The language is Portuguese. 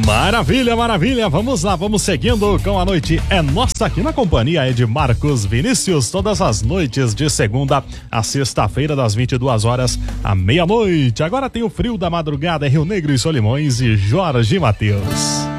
Maravilha, maravilha, vamos lá, vamos seguindo com a Noite é Nossa aqui na companhia de Marcos Vinícius, todas as noites de segunda a sexta-feira das 22 horas à meia-noite. Agora tem o frio da madrugada em Rio Negro e Solimões e Jorge Mateus.